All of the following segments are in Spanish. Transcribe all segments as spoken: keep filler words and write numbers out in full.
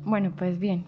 Bueno, pues bien,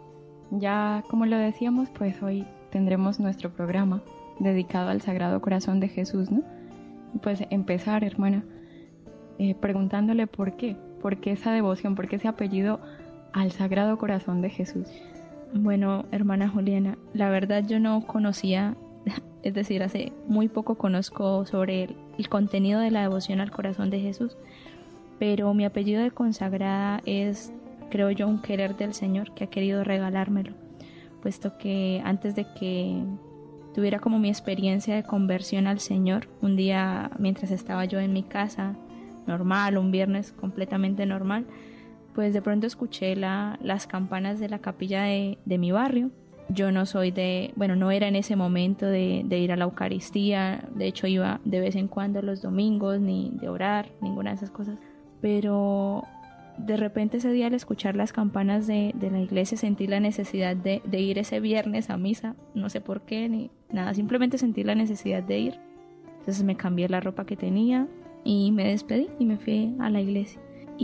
ya como lo decíamos, pues hoy tendremos nuestro programa dedicado al Sagrado Corazón de Jesús, ¿no? Y pues empezar, hermana, eh, preguntándole por qué, por qué esa devoción, por qué ese apellido al Sagrado Corazón de Jesús. Bueno, hermana Juliana, la verdad yo no conocía, es decir, hace muy poco conozco sobre el, el contenido de la devoción al Corazón de Jesús, pero mi apellido de consagrada es, creo yo, un querer del Señor que ha querido regalármelo, puesto que antes de que tuviera como mi experiencia de conversión al Señor, un día mientras estaba yo en mi casa, normal, un viernes completamente normal, pues de pronto escuché la, las campanas de la capilla de, de mi barrio. Yo no soy de, bueno, no era en ese momento de, de ir a la Eucaristía, de hecho iba de vez en cuando los domingos, ni de orar, ninguna de esas cosas, pero de repente ese día al escuchar las campanas de, de la iglesia sentí la necesidad de, de ir ese viernes a misa, no sé por qué ni nada, simplemente sentí la necesidad de ir. Entonces me cambié la ropa que tenía y me despedí y me fui a la iglesia.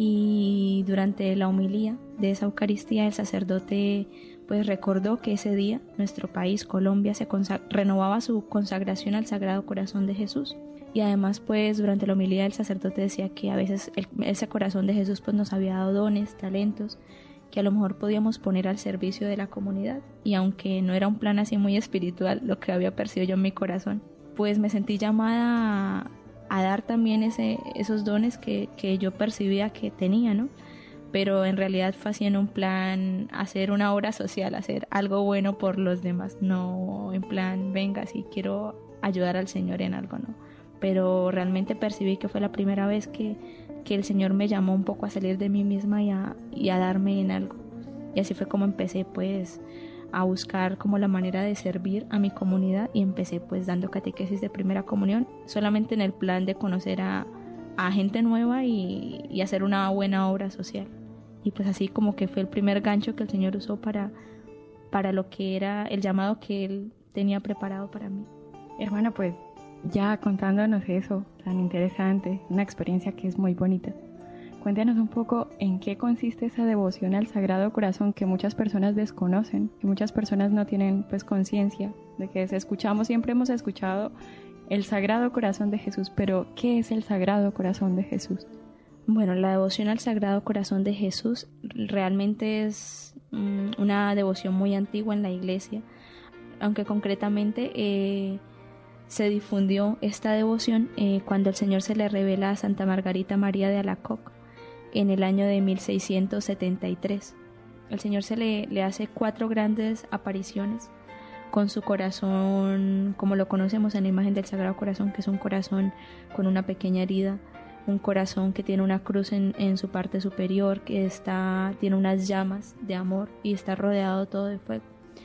Y durante la homilía de esa Eucaristía el sacerdote pues recordó que ese día nuestro país, Colombia, se consa- renovaba su consagración al Sagrado Corazón de Jesús. Y además pues durante la homilía el sacerdote decía que a veces el, ese corazón de Jesús pues nos había dado dones, talentos que a lo mejor podíamos poner al servicio de la comunidad. Y aunque no era un plan así muy espiritual lo que había percibido yo en mi corazón, pues me sentí llamada a a dar también ese, esos dones que, que yo percibía que tenía, ¿no? Pero en realidad fue así en un plan hacer una obra social, hacer algo bueno por los demás, no en plan, venga, si quiero ayudar al Señor en algo, ¿no? Pero realmente percibí que fue la primera vez que, que el Señor me llamó un poco a salir de mí misma y a, y a darme en algo. Y así fue como empecé, pues, a buscar como la manera de servir a mi comunidad y empecé pues dando catequesis de primera comunión solamente en el plan de conocer a, a gente nueva y, y hacer una buena obra social. Y pues así como que fue el primer gancho que el Señor usó para, para lo que era el llamado que Él tenía preparado para mí. Hermana, pues ya contándonos eso tan interesante, una experiencia que es muy bonita, cuéntanos un poco en qué consiste esa devoción al Sagrado Corazón que muchas personas desconocen, que muchas personas no tienen pues conciencia de que escuchamos, siempre hemos escuchado el Sagrado Corazón de Jesús, pero ¿qué es el Sagrado Corazón de Jesús? Bueno, la devoción al Sagrado Corazón de Jesús realmente es um, una devoción muy antigua en la Iglesia, aunque concretamente eh, se difundió esta devoción eh, cuando el Señor se le revela a Santa Margarita María de Alacoque en el año de mil seiscientos setenta y tres. El Señor se le, le hace cuatro grandes apariciones con su corazón, como lo conocemos en la imagen del Sagrado Corazón, que es un corazón con una pequeña herida, un corazón que tiene una cruz en, en su parte superior, que está, tiene unas llamas de amor y está rodeado todo de fuego.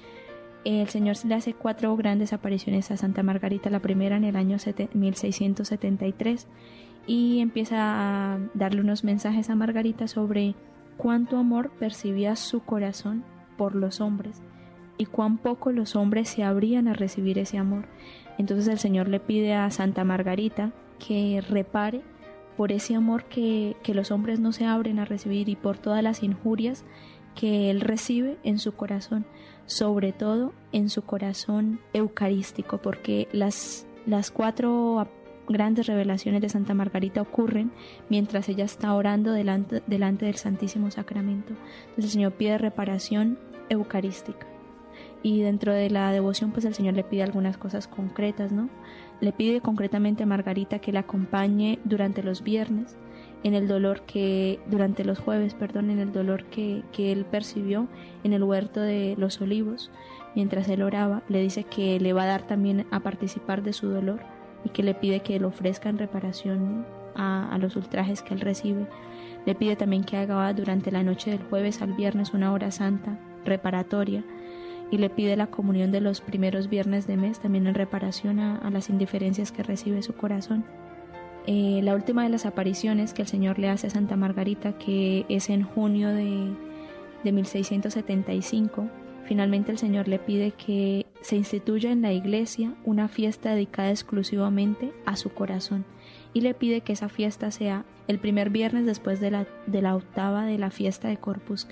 El Señor le hace cuatro grandes apariciones a Santa Margarita, la primera en el año mil seiscientos setenta y tres, y empieza a darle unos mensajes a Margarita sobre cuánto amor percibía su corazón por los hombres y cuán poco los hombres se abrían a recibir ese amor. Entonces el Señor le pide a Santa Margarita que repare por ese amor que, que los hombres no se abren a recibir y por todas las injurias que Él recibe en su corazón, sobre todo en su corazón eucarístico, porque las, las cuatro grandes revelaciones de Santa Margarita ocurren mientras ella está orando delante, delante del Santísimo Sacramento. Entonces el Señor pide reparación eucarística y dentro de la devoción pues el Señor le pide algunas cosas concretas, ¿no? Le pide concretamente a Margarita que la acompañe durante los viernes en el dolor que, durante los jueves, perdón, en el dolor que, que él percibió en el huerto de los olivos. Mientras él oraba, le dice que le va a dar también a participar de su dolor y que le pide que lo ofrezca en reparación a, a los ultrajes que él recibe. Le pide también que haga durante la noche del jueves al viernes una hora santa reparatoria y le pide la comunión de los primeros viernes de mes también en reparación a, a las indiferencias que recibe su corazón. Eh, la última de las apariciones que el Señor le hace a Santa Margarita, que es en junio de, de mil seiscientos setenta y cinco, finalmente el Señor le pide que se instituya en la iglesia una fiesta dedicada exclusivamente a su corazón y le pide que esa fiesta sea el primer viernes después de la, de la octava de la fiesta de Corpus Christi.